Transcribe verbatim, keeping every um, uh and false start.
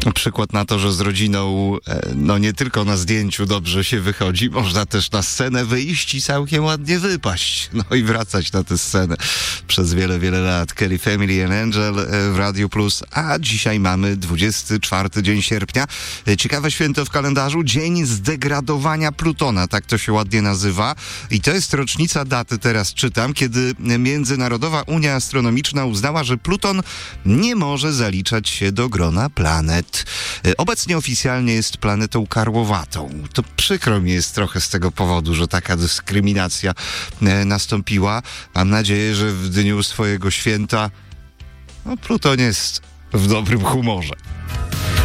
Przykład na to, że z rodziną no nie tylko na zdjęciu dobrze się wychodzi, można też na scenę wyjść i całkiem ładnie wypaść. No i wracać na tę scenę przez wiele, wiele lat. Kelly Family and Angel w Radiu Plus, a dzisiaj mamy dwudziesty czwarty dzień sierpnia. Ciekawe święto w kalendarzu, Dzień Zdegradowania Plutona, tak to się ładnie nazywa. I to jest rocznica daty, teraz czytam, kiedy Międzynarodowa Unia Astronomiczna uznała, że Pluton nie może zaliczać się do grona planet. Obecnie oficjalnie jest planetą karłowatą. To przykro mi jest trochę z tego powodu, że taka dyskryminacja nastąpiła. Mam nadzieję, że w dniu swojego święta no, Pluton jest w dobrym humorze.